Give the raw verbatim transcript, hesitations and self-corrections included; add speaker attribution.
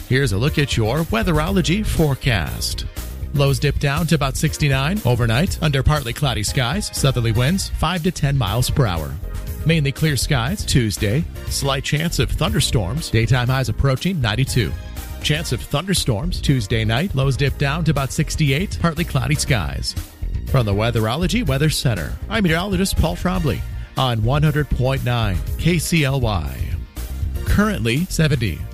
Speaker 1: Here's a look at your weatherology forecast. Lows dip down to about sixty-nine overnight under partly cloudy skies, southerly winds five to ten miles per hour. Mainly clear skies Tuesday, slight chance of thunderstorms, daytime highs approaching ninety-two. Chance of thunderstorms Tuesday night, lows dip down to about sixty-eight, partly cloudy skies. From the Weatherology Weather Center, I'm meteorologist Paul Trombley on one hundred point nine K C L Y. Currently seventy.